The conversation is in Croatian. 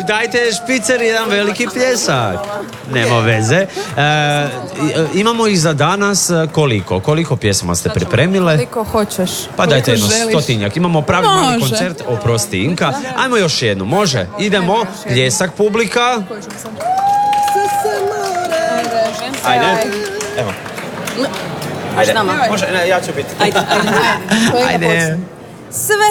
dajte špicer jedan veliki pljesak. Nema veze. Imamo ih za danas koliko pjesma ste pripremile? Koliko hoćeš. Pa dajte jedno želiš. 100-tinjak. Imamo pravi mali koncert. Oprosti Inka. Ajmo još jednu. Može. Idemo. Pljesak publika. Ajde. Evo. Ajde. Može. Ne, ja ću biti. Ajde. Ajde. Sve